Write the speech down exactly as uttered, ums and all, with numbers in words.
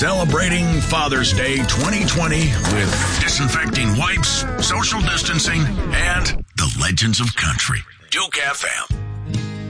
Celebrating Father's Day twenty twenty with disinfecting wipes, social distancing, and the legends of country. Duke F M.